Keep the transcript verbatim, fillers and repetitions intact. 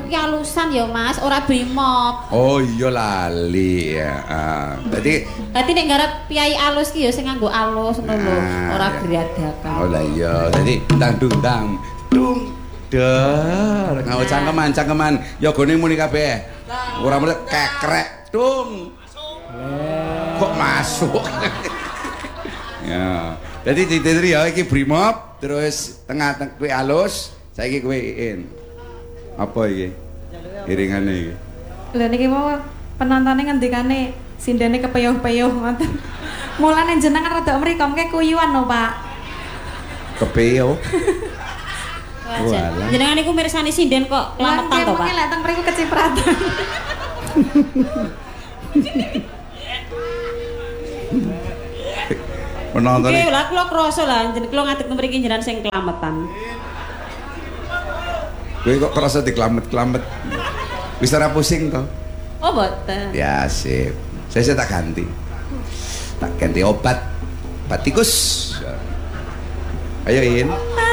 ki alusan ya Mas, ora brimob. Oh iya lali ya. Dadi Dadi nek garap piyai alus ki ya sing nganggo alus ngono lho, ora geradakan. Oh lah iya, dadi tang dung tang dung der ngau cangkeman cangkeman yogane muni kabeh. Ora mrek kekrek dung. Kok masuk? Ya. Dadi dititri ya iki brimob terus tengah kuwi alus, saiki kuwi in. Apa iki? Iringane iki. Lha niki mau penontonnya ngendikane sindene kepeyuh-peyuh ngoten. Mulane jenengan rada mriko mengke kuyuan lho, Pak. Kepeyuh. Walah. Jenengan niku mirsani sinden kok klametan to, Pak. Mungkin lek teng mriku kecipratan. Penonton iki lha kula krasa lah jeneng kula ngadeg mriki jenengan sing klametan. Kowe kok kerasa diklamet-klamet. Wis ora pusing to? Oh, mboten. Ya sip. Saya, saya tak ganti. Tak ganti obat. Obat tikus. Ayo In.